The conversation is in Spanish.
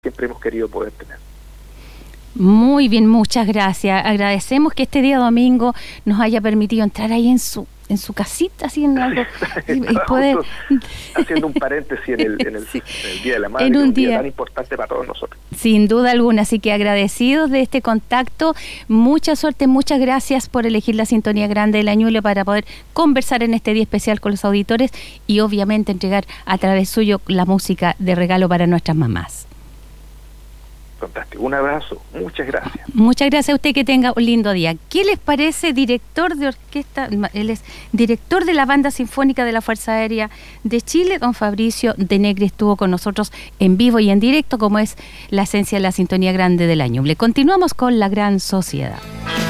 siempre hemos querido poder tener. Muy bien, muchas gracias. Agradecemos que este día domingo nos haya permitido entrar ahí en su casita, así en algo, y poder haciendo un paréntesis en el sí, Día de la Madre, en un día tan importante para todos nosotros. Sin duda alguna, así que agradecidos de este contacto, mucha suerte, muchas gracias por elegir la Sintonía Grande del Ñuble para poder conversar en este día especial con los auditores y obviamente entregar a través suyo la música de regalo para nuestras mamás. Fantástico, un abrazo, muchas gracias. Muchas gracias a usted, que tenga un lindo día. ¿Qué les parece, director de orquesta? Él es director de la Banda Sinfónica de la Fuerza Aérea de Chile, don Fabricio de Negri, estuvo con nosotros en vivo y en directo, como es la esencia de la Sintonía Grande del Ñuble. Continuamos con La Gran Sociedad.